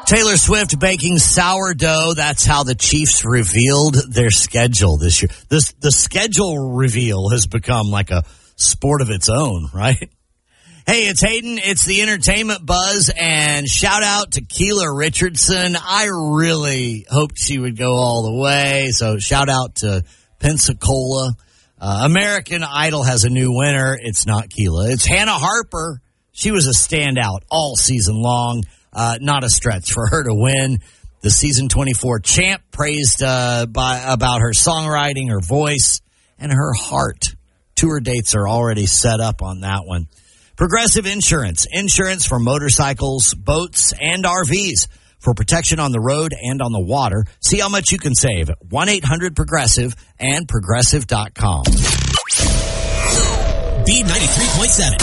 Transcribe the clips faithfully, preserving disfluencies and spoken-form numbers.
Taylor Swift baking sourdough. That's how the Chiefs revealed their schedule this year. This, the schedule reveal has become like a sport of its own, right? Hey, it's Hayden. It's the Entertainment Buzz, and shout out to Keela Richardson. I really hoped she would go all the way, so shout out to Pensacola. Uh, American Idol has a new winner. It's not Keela. It's Hannah Harper. She was a standout all season long. Uh, not a stretch for her to win. The season twenty-four champ praised uh, by about her songwriting, her voice, and her heart. Tour dates are already set up on that one. Progressive Insurance. Insurance for motorcycles, boats, and R Vs. For protection on the road and on the water. See how much you can save at one eight hundred progressive and progressive dot com. B ninety-three point seven.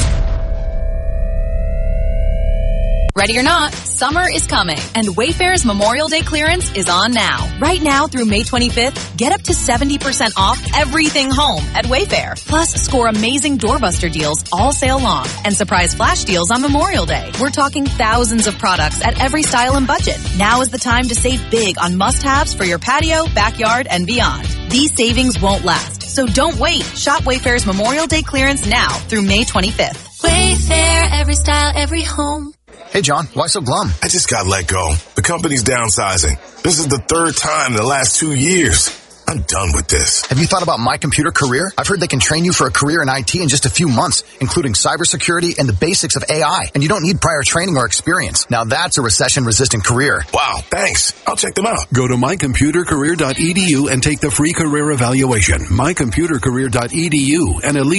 Ready or not, summer is coming, and Wayfair's Memorial Day clearance is on now. Right now through May twenty-fifth, get up to seventy percent off everything home at Wayfair. Plus, score amazing doorbuster deals all sale long and surprise flash deals on Memorial Day. We're talking thousands of products at every style and budget. Now is the time to save big on must-haves for your patio, backyard, and beyond. These savings won't last, so don't wait. Shop Wayfair's Memorial Day clearance now through May twenty-fifth. Wayfair, every style, every home. Hey, John, why so glum? I just got let go. The company's downsizing. This is the third time in the last two years. I'm done with this. Have you thought about My Computer Career? I've heard they can train you for a career in I T in just a few months, including cybersecurity and the basics of A I. And you don't need prior training or experience. Now that's a recession-resistant career. Wow, thanks. I'll check them out. Go to my computer career dot e d u and take the free career evaluation. my computer career dot e d u, an elite